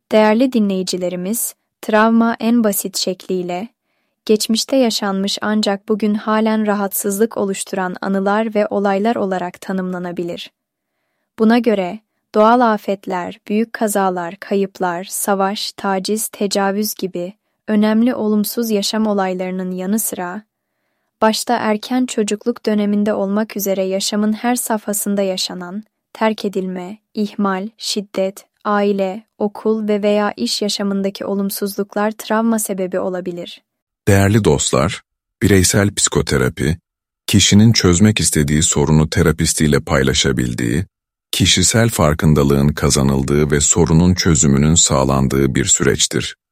Değerli dinleyicilerimiz, travma en basit şekliyle, geçmişte yaşanmış ancak bugün halen rahatsızlık oluşturan anılar ve olaylar olarak tanımlanabilir. Buna göre, doğal afetler, büyük kazalar, kayıplar, savaş, taciz, tecavüz gibi önemli olumsuz yaşam olaylarının yanı sıra, başta erken çocukluk döneminde olmak üzere yaşamın her safhasında yaşanan, terk edilme, ihmal, şiddet, aile, okul ve veya iş yaşamındaki olumsuzluklar travma sebebi olabilir. Değerli dostlar, bireysel psikoterapi, kişinin çözmek istediği sorunu terapistiyle paylaşabildiği, kişisel farkındalığın kazanıldığı ve sorunun çözümünün sağlandığı bir süreçtir.